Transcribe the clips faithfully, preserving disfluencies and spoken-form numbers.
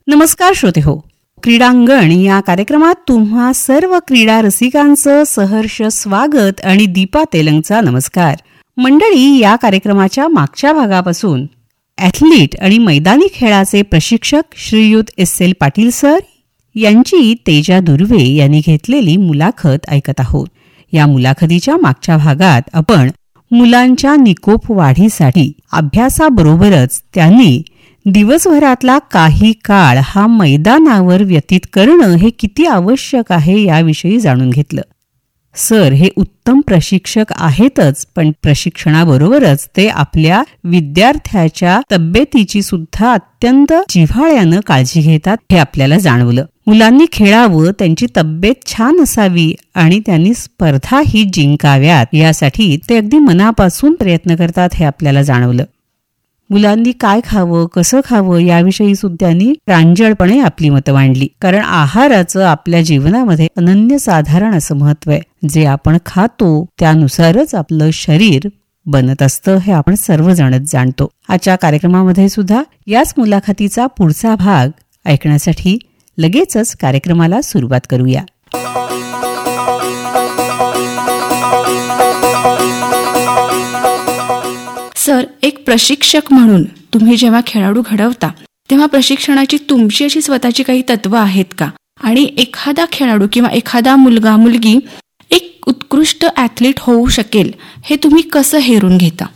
नमस्कार श्रोते हो, क्रीडांगण या कार्यक्रमात तुम्हा सर्व क्रीडा रसिकांचं सहर्ष स्वागत आणि दीपा तेलंगचा नमस्कार. मंडळी, या कार्यक्रमाच्या मागच्या भागापासून ॲथलीट आणि मैदानी खेळाचे प्रशिक्षक श्रीयुत एस एल पाटील सर यांची तेजा दुर्वे यांनी घेतलेली मुलाखत ऐकत आहोत. या मुलाखतीच्या मागच्या भागात आपण मुलांच्या निकोप वाढीसाठी अभ्यासाबरोबरच त्यांनी दिवसभरातला काही काळ हा मैदानावर व्यतीत करणं हे किती आवश्यक आहे याविषयी जाणून घेतलं. सर हे उत्तम प्रशिक्षक आहेतच, पण प्रशिक्षणाबरोबरच ते आपल्या विद्यार्थ्याच्या तब्येतीची सुद्धा अत्यंत जिव्हाळ्यानं काळजी घेतात हे आपल्याला जाणवलं. मुलांनी खेळावं, त्यांची तब्येत छान असावी आणि त्यांनी स्पर्धाही जिंकाव्यात यासाठी ते अगदी मनापासून प्रयत्न करतात हे आपल्याला जाणवलं. मुलांनी काय खावं, कसं खावं याविषयी सुद्धा त्यांनी प्रांजळपणे आपली मतं मांडली. कारण आहाराचं आपल्या जीवनामध्ये अनन्यसाधारण असं महत्व आहे. जे आपण खातो त्यानुसारच आपलं शरीर बनत असतं हे आपण सर्वजणच जाणतो. आजच्या कार्यक्रमामध्ये सुद्धा याच मुलाखतीचा पुढचा भाग ऐकण्यासाठी लगेचच कार्यक्रमाला सुरुवात करूया. सर, एक प्रशिक्षक म्हणून तुम्ही जेव्हा खेळाडू घडवता तेव्हा प्रशिक्षणाची तुमची अशी स्वतःची काही तत्व आहेत का? आणि एखादा खेळाडू किंवा एखादा मुलगा मुलगी एक उत्कृष्ट ॲथलीट होऊ शकेल हे तुम्ही कसं हेरून घेता?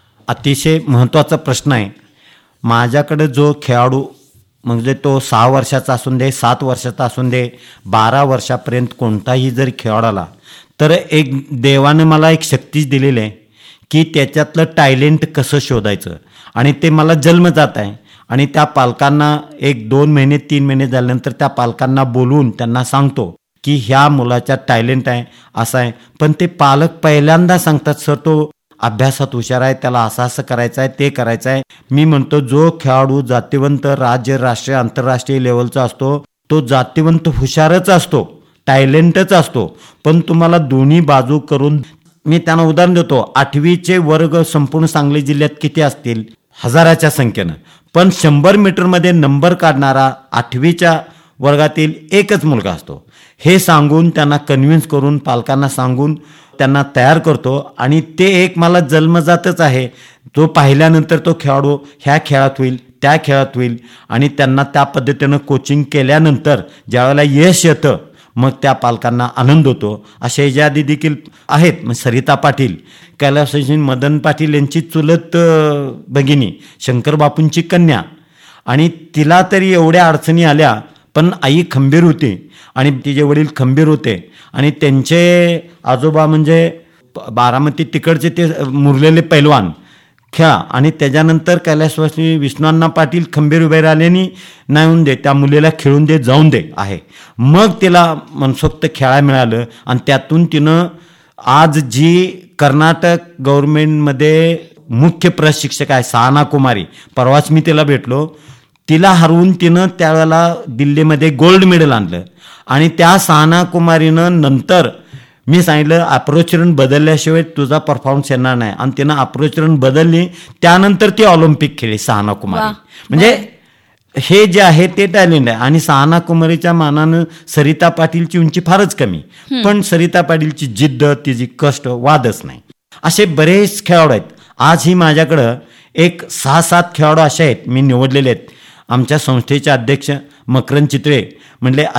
अतिशय महत्त्वाचा प्रश्न आहे. माझ्याकडे जो खेळाडू म्हणजे तो सहा वर्षाचा असून दे, सात वर्षाचा असून दे, बारा वर्षापर्यंत कोणताही जर खेळाडू आला तर एक देवाने मला एक शक्तीच दिलेली आहे की त्याच्यातलं टॅलेंट कसं शोधायचं. आणि ते मला जन्म जात आहे. आणि त्या पालकांना एक दोन महिने तीन महिने झाल्यानंतर त्या पालकांना बोलवून त्यांना सांगतो की ह्या मुलाच्या टॅलेंट आहे, असं आहे. पण ते पालक पहिल्यांदा सांगतात, सर तो अभ्यासात हुशार आहे, त्याला असं असं करायचं आहे, ते करायचं आहे. मी म्हणतो जो खेळाडू जातीवंत राज्य राष्ट्रीय आंतरराष्ट्रीय लेवलचा असतो तो जातीवंत हुशारच असतो, टॅलेंटच असतो. पण तुम्हाला दोन्ही बाजू करून, मी त्यांना उदाहरण देतो, आठवीचे वर्ग संपूर्ण सांगली जिल्ह्यात किती असतील? हजाराच्या संख्येनं. पण शंभर मीटरमध्ये नंबर काढणारा आठवीच्या वर्गातील एकच मुलगा असतो. हे सांगून त्यांना कन्व्हिन्स करून पालकांना सांगून त्यांना तयार करतो. आणि ते एक मला जन्मजातच आहे. तो पाहिल्यानंतर तो खेळाडू ह्या खेळात होईल, त्या खेळात होईल. आणि त्यांना त्या पद्धतीनं कोचिंग केल्यानंतर ज्यावेळेला यश येतं मग त्या पालकांना आनंद होतो. अशा यादी देखील आहेत. मग सरिता पाटील, कैलास मदन पाटील यांची चुलत भगिनी, शंकर बापूंची कन्या. आणि तिला तरी एवढ्या अडचणी आल्या पण आई खंबीर होती आणि तिचे वडील खंबीर होते. आणि त्यांचे आजोबा म्हणजे बारामती तिकडचे ते मुरलेले पैलवान खेळा. आणि त्याच्यानंतर कैलासवासी विष्णुअण्णा पाटील खंबीर उभे राहिल्याने नाही होऊन दे, त्या मुलीला खेळून दे, जाऊन दे आहे. मग तिला मनसोक्त खेळायला मिळालं. आणि त्यातून तिनं आज जी कर्नाटक गव्हर्नमेंटमध्ये मुख्य प्रशिक्षक आहे सहाना कुमारी, परवाच मी तिला भेटलो, तिला हरवून तिनं त्यावेळेला दिल्लीमध्ये गोल्ड मेडल आणलं. आणि त्या सहाना कुमारीनं नंतर मी सांगितलं अप्रोच रन बदलल्याशिवाय तुझा परफॉर्मन्स येणार नाही. आणि तिनं अप्रोच रन बदलली, त्यानंतर ती ऑलिम्पिक खेळली सहाना कुमारी. म्हणजे हे जे आहे ते टॅलेंट आहे. आणि सहाना कुमारीच्या मानानं सरिता पाटीलची उंची फारच कमी, पण सरिता पाटीलची जिद्द, तिची कष्ट वादच नाही. असे बरेच खेळाडू आहेत. आजही माझ्याकडं एक सहा सात खेळाडू असे आहेत मी निवडलेले आहेत. आमच्या संस्थेचे अध्यक्ष मकरंद चितळे म्हणले